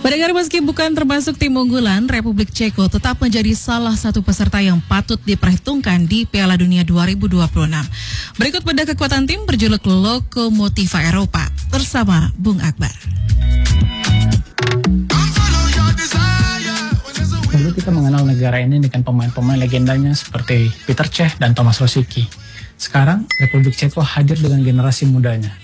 Pendengar, meski bukan termasuk tim unggulan, Republik Ceko tetap menjadi salah satu peserta yang patut diperhitungkan di Piala Dunia 2026. Berikut beda kekuatan tim berjuluk Lokomotiva Eropa bersama Bung Akbar. Dulu kita mengenal negara ini dengan pemain-pemain legendanya seperti Petr Cech dan Tomáš Rosický. Sekarang Republik Ceko hadir dengan generasi mudanya.